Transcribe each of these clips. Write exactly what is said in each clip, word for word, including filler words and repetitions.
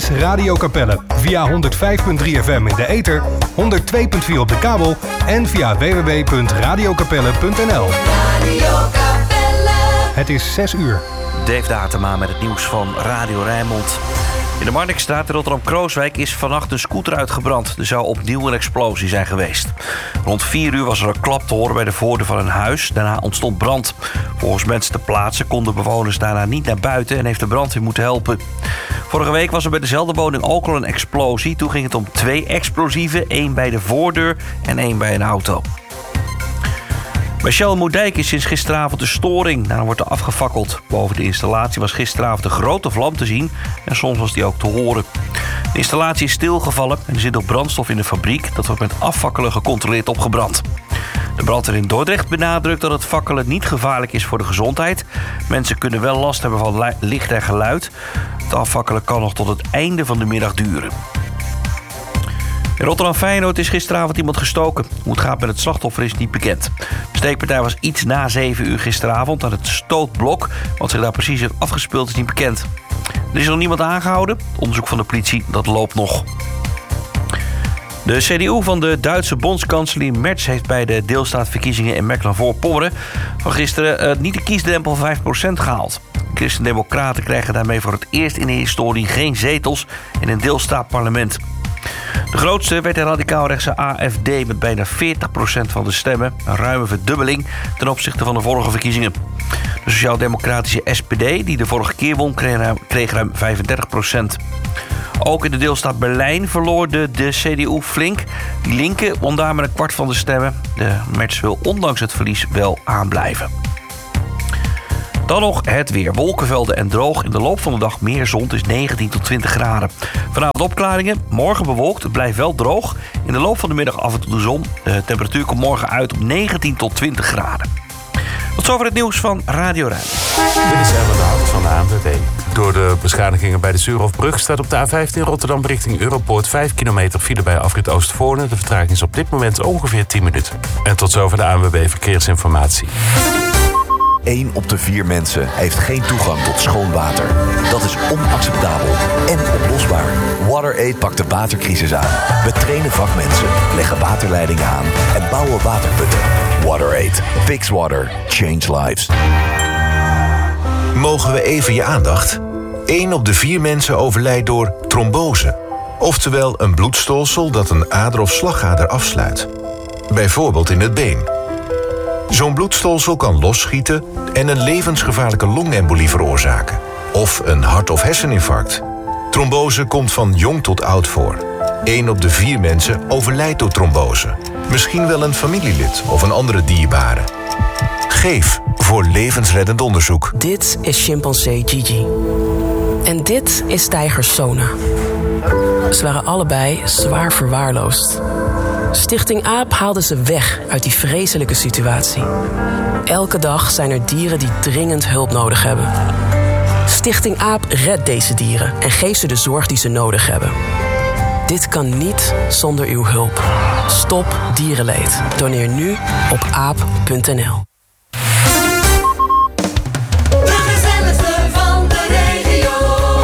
is Radio Capelle. Via honderd vijf komma drie F M in de ether, honderd twee komma vier op de kabel en via w w w punt radio capelle punt n l. Radio Capelle. Het is zes uur. Dave Datema met het nieuws van Radio Rijnmond. In de Marnixstraat in Rotterdam-Krooswijk is vannacht een scooter uitgebrand. Er zou opnieuw een explosie zijn geweest. Rond vier uur was er een klap te horen bij de voordeur van een huis. Daarna ontstond brand. Volgens mensen ter plaatse konden bewoners daarna niet naar buiten en heeft de brandweer moeten helpen. Vorige week was er bij dezelfde woning ook al een explosie. Toen ging het om twee explosieven, één bij de voordeur en één bij een auto. Bij Shell Moerdijk is sinds gisteravond de storing. Daarom wordt er afgefakkeld. Boven de installatie was gisteravond een grote vlam te zien en soms was die ook te horen. De installatie is stilgevallen en er zit nog brandstof in de fabriek. Dat wordt met afvakkelen gecontroleerd opgebrand. De brandweer in Dordrecht benadrukt dat het fakkelen niet gevaarlijk is voor de gezondheid. Mensen kunnen wel last hebben van licht en geluid. Het afvakkelen kan nog tot het einde van de middag duren. In Rotterdam-Feyenoord is gisteravond iemand gestoken. Hoe het gaat met het slachtoffer is niet bekend. De steekpartij was iets na zeven uur gisteravond aan het stootblok. Wat zich daar precies heeft afgespeeld is niet bekend. Er is nog niemand aangehouden. Het onderzoek van de politie dat loopt nog. De C D U van de Duitse bondskanselier Merz heeft bij de deelstaatverkiezingen in Mecklenburg-Vorpommern van gisteren uh, niet de kiesdrempel van vijf procent gehaald. Christen-Democraten krijgen daarmee voor het eerst in de historie geen zetels in een deelstaatparlement. De grootste werd de radicaal-rechtse A F D met bijna veertig procent van de stemmen. Een ruime verdubbeling ten opzichte van de vorige verkiezingen. De sociaal-democratische S P D, die de vorige keer won, kreeg ruim, kreeg ruim vijfendertig procent. Ook in de deelstaat Berlijn verloor de, de C D U flink. Die linken won daar met een kwart van de stemmen. De Merz wil ondanks het verlies wel aanblijven. Dan nog het weer. Wolkenvelden en droog. In de loop van de dag meer zon. Het is negentien tot twintig graden. Vanavond opklaringen. Morgen bewolkt. Het blijft wel droog. In de loop van de middag af en toe de zon. De temperatuur komt morgen uit op negentien tot twintig graden. Tot zover het nieuws van Radio Rijn. Dit is Ellen de Hout van de A N W B. Door de beschadigingen bij de Zuurhofbrug staat op de A vijftien Rotterdam richting Europoort vijf kilometer file bij afrit Oostvoorne. De vertraging is op dit moment ongeveer tien minuten. En tot zover de A N W B Verkeersinformatie. Eén op de vier mensen heeft geen toegang tot schoon water. Dat is onacceptabel en oplosbaar. WaterAid pakt de watercrisis aan. We trainen vakmensen, leggen waterleidingen aan en bouwen waterputten. WaterAid. Fix water. Change lives. Mogen we even je aandacht? Eén op de vier mensen overlijdt door trombose. Oftewel een bloedstolsel dat een ader of slagader afsluit. Bijvoorbeeld in het been. Zo'n bloedstolsel kan losschieten en een levensgevaarlijke longembolie veroorzaken. Of een hart- of herseninfarct. Trombose komt van jong tot oud voor. Eén op de vier mensen overlijdt door trombose. Misschien wel een familielid of een andere dierbare. Geef voor levensreddend onderzoek. Dit is chimpansee Gigi. En dit is tijger Sona. Ze waren allebei zwaar verwaarloosd. Stichting AAP haalde ze weg uit die vreselijke situatie. Elke dag zijn er dieren die dringend hulp nodig hebben. Stichting AAP redt deze dieren en geeft ze de zorg die ze nodig hebben. Dit kan niet zonder uw hulp. Stop dierenleed. Doneer nu op aap punt n l.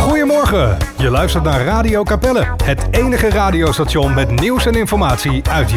Goedemorgen, je luistert naar Radio Capelle. Het enige radiostation met nieuws en informatie uit